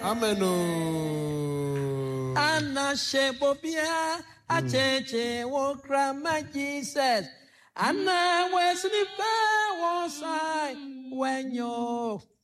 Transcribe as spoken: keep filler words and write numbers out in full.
Amen. Anna Shebobia, Acheche, Wokrama Jesus. Anna Wesley was I when you